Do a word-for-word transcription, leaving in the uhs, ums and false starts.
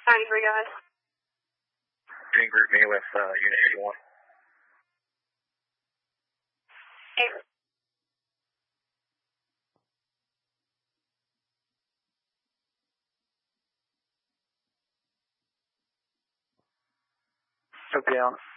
ninety-three, guys. You can group me with uh, Unit eighty-one. Eight. Okay, on.